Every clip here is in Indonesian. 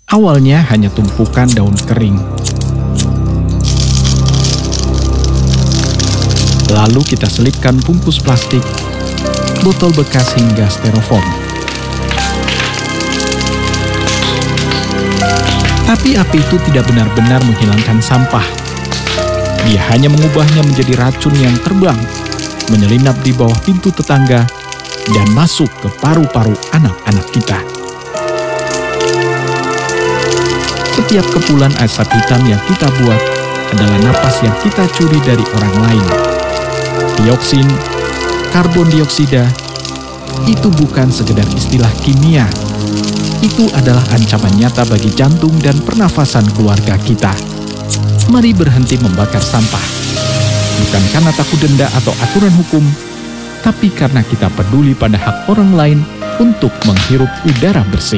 Awalnya hanya tumpukan daun kering. Lalu kita selipkan bungkus plastik, botol bekas hingga styrofoam. Tapi api itu tidak benar-benar menghilangkan sampah. Dia hanya mengubahnya menjadi racun yang terbang, menyelinap di bawah pintu tetangga, dan masuk ke paru-paru anak-anak kita. Setiap kepulan asap hitam yang kita buat adalah napas yang kita curi dari orang lain. Dioksin, karbon dioksida, itu bukan sekedar istilah kimia. Itu adalah ancaman nyata bagi jantung dan pernafasan keluarga kita. Mari berhenti membakar sampah. Bukan karena takut denda atau aturan hukum, tapi karena kita peduli pada hak orang lain untuk menghirup udara bersih.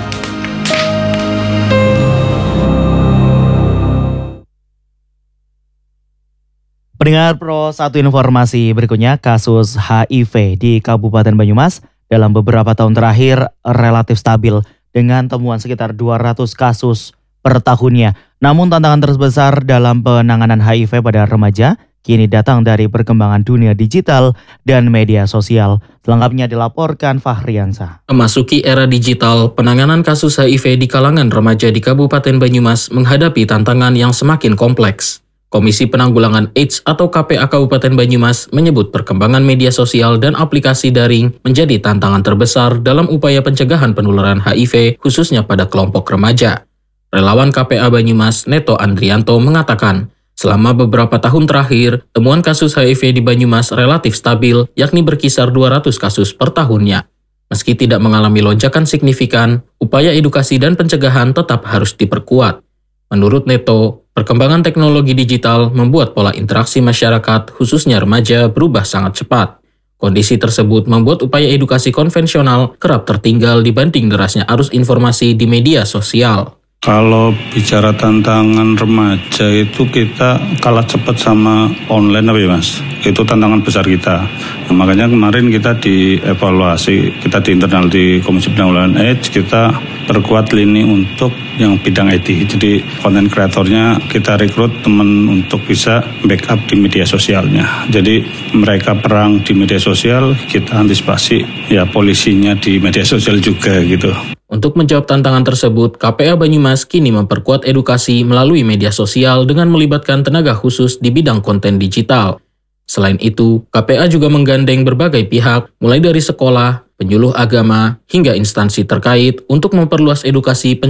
Pendengar Pro, satu informasi berikutnya, kasus HIV di Kabupaten Banyumas dalam beberapa tahun terakhir relatif stabil dengan temuan sekitar 200 kasus per tahunnya. Namun tantangan terbesar dalam penanganan HIV pada remaja kini datang dari perkembangan dunia digital dan media sosial. Selengkapnya dilaporkan Fahriansa. Memasuki era digital, penanganan kasus HIV di kalangan remaja di Kabupaten Banyumas menghadapi tantangan yang semakin kompleks. Komisi Penanggulangan AIDS atau KPA Kabupaten Banyumas menyebut perkembangan media sosial dan aplikasi daring menjadi tantangan terbesar dalam upaya pencegahan penularan HIV khususnya pada kelompok remaja. Relawan KPA Banyumas, Neto Andrianto, mengatakan, selama beberapa tahun terakhir, temuan kasus HIV di Banyumas relatif stabil, yakni berkisar 200 kasus per tahunnya. Meski tidak mengalami lonjakan signifikan, upaya edukasi dan pencegahan tetap harus diperkuat. Menurut Neto, perkembangan teknologi digital membuat pola interaksi masyarakat, khususnya remaja, berubah sangat cepat. Kondisi tersebut membuat upaya edukasi konvensional kerap tertinggal dibanding derasnya arus informasi di media sosial. Kalau bicara tantangan remaja itu kita kalah cepat sama online tapi Mas. Itu tantangan besar kita. Nah, makanya kemarin kita dievaluasi, kita di internal di Komisi Penanggulangan AIDS, kita perkuat lini untuk yang bidang IT. Jadi konten kreatornya kita rekrut teman untuk bisa backup di media sosialnya. Jadi mereka perang di media sosial, kita antisipasi ya polisinya di media sosial juga gitu. Untuk menjawab tantangan tersebut, KPA Banyumas kini memperkuat edukasi melalui media sosial dengan melibatkan tenaga khusus di bidang konten digital. Selain itu, KPA juga menggandeng berbagai pihak, mulai dari sekolah, penyuluh agama, hingga instansi terkait untuk memperluas edukasi